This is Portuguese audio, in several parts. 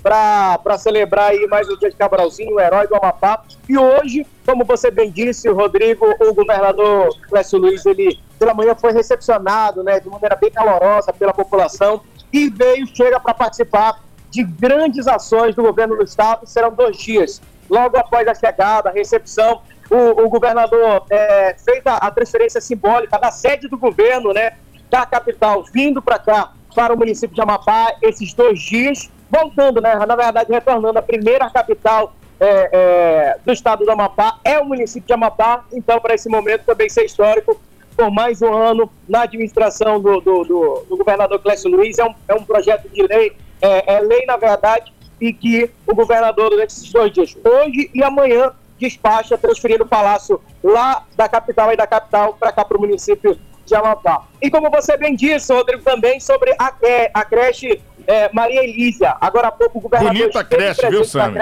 para celebrar aí mais um dia de Cabralzinho, o herói do Amapá. E hoje, como você bem disse, Rodrigo, o governador Clécio Luiz, ele pela manhã foi recepcionado, né, de maneira bem calorosa pela população e chega para participar de grandes ações do governo do estado. Serão 2 dias. Logo após a chegada, a recepção, o governador fez a transferência simbólica da sede do governo, né, da capital, vindo para cá, para o município de Amapá, esses 2 dias, voltando, né, na verdade, retornando à primeira capital do estado do Amapá, é o município de Amapá. Então, para esse momento também ser histórico, por mais um ano na administração do governador Clécio Luiz. É um projeto de lei, é lei, na verdade, e que o governador, durante esses 2 dias, hoje e amanhã, despacha, transferindo o palácio lá da capital para cá, para o município de Amapá. E como você bem disse, Rodrigo, também sobre a creche Maria Elísia. Agora há pouco o governador... Bonita a creche, viu, Sam?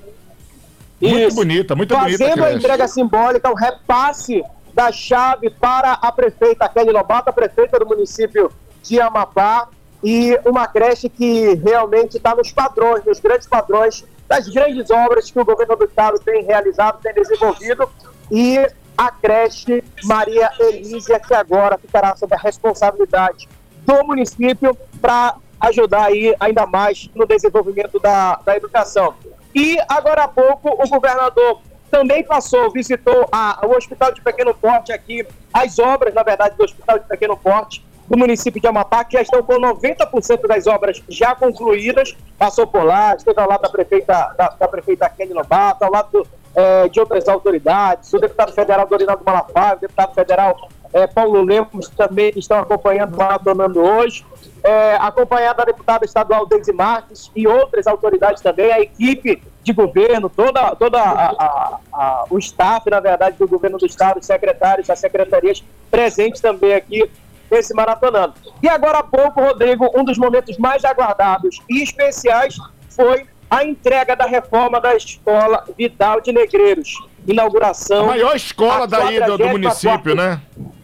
Muito bonita a creche. Fazendo a entrega simbólica, o repasse da chave para a prefeita Kelly Lobato, a prefeita do município de Amapá, e uma creche que realmente está nos padrões, nos grandes padrões das grandes obras que o governo do estado tem realizado, tem desenvolvido, e a creche Maria Elísia, que agora ficará sob a responsabilidade do município para ajudar aí ainda mais no desenvolvimento da educação. E agora há pouco o governador também visitou o Hospital de Pequeno Porte aqui, as obras, na verdade, do Hospital de Pequeno Porte do município de Amapá, que já estão com 90% das obras já concluídas. Passou por lá, esteve ao lado da prefeita Kelly Lobato, ao lado de outras autoridades, o deputado federal Dorinaldo Malafaia, o deputado federal Paulo Lemos, também que estão acompanhando, maratonando hoje, acompanhado da deputada estadual Deise Marques e outras autoridades também, a equipe de governo, toda o staff, na verdade, do governo do estado, os secretários, as secretarias presentes também aqui nesse maratonando. E agora há pouco, Rodrigo, um dos momentos mais aguardados e especiais foi a entrega da reforma da escola Vidal de Negreiros. Inauguração. A maior escola daí do município, né?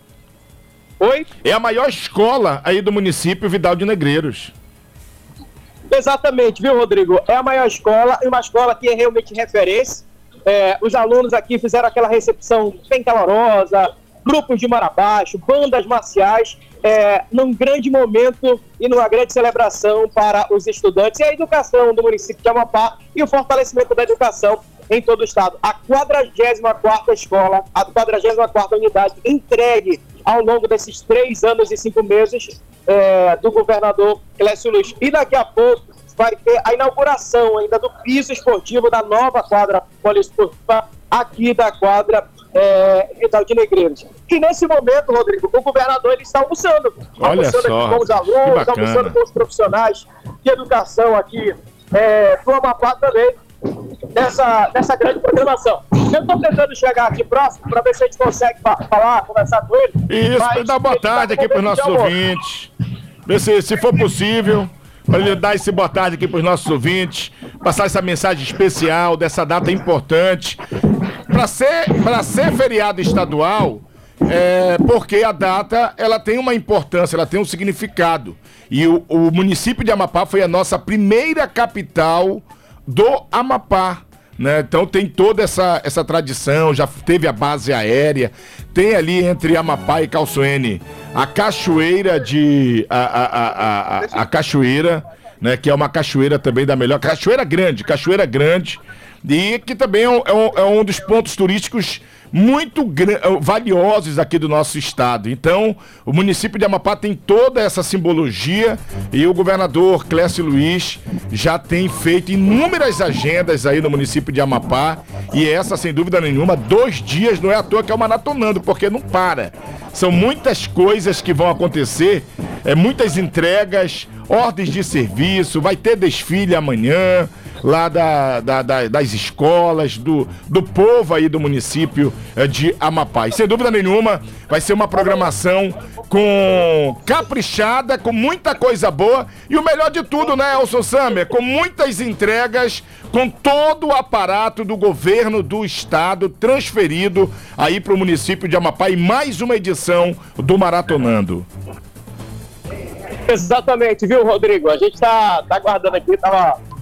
Oi? É a maior escola aí do município, Vidal de Negreiros. Exatamente, viu, Rodrigo? É a maior escola, e uma escola que é realmente referência. Os alunos aqui fizeram aquela recepção bem calorosa, grupos de Marabaixo, bandas marciais, num grande momento e numa grande celebração para os estudantes e a educação do município de Amapá e o fortalecimento da educação em todo o estado. A 44ª escola, a 44ª unidade entregue ao longo desses 3 anos e 5 meses do governador Clécio Luiz. E daqui a pouco vai ter a inauguração ainda do piso esportivo da nova quadra poliesportiva aqui da quadra Vidal de Negreiros. E nesse momento, Rodrigo, o governador ele está almoçando. Olha almoçando só, aqui com os alunos, almoçando com os profissionais de educação aqui do Amapá também, nessa grande programação. Eu estou tentando chegar aqui próximo para ver se a gente consegue conversar com ele. Isso, para dar boa tarde aqui para os nossos ouvintes. Ver se for possível, para ele dar esse boa tarde aqui para os nossos ouvintes, passar essa mensagem especial dessa data importante. Para ser feriado estadual, porque a data ela tem uma importância, ela tem um significado. E o município de Amapá foi a nossa primeira capital do Amapá, né? Então tem toda essa tradição, já teve a base aérea, tem ali entre Amapá e Calçoene a cachoeira a cachoeira, né? Que é uma cachoeira também da melhor, cachoeira grande, e que também é um dos pontos turísticos muito valiosos aqui do nosso estado. Então, o município de Amapá tem toda essa simbologia e o governador Clécio Luiz já tem feito inúmeras agendas aí no município de Amapá, e essa, sem dúvida nenhuma, 2 dias não é à toa que é o maratonando, porque não para. São muitas coisas que vão acontecer, muitas entregas, ordens de serviço, vai ter desfile amanhã, lá das escolas, do povo aí do município de Amapá. E sem dúvida nenhuma, vai ser uma programação caprichada, com muita coisa boa, e o melhor de tudo, né, Elson Samer, com muitas entregas, com todo o aparato do governo do estado transferido aí para o município de Amapá, e mais uma edição do Maratonando. Exatamente, viu, Rodrigo? A gente tá aguardando aqui, tava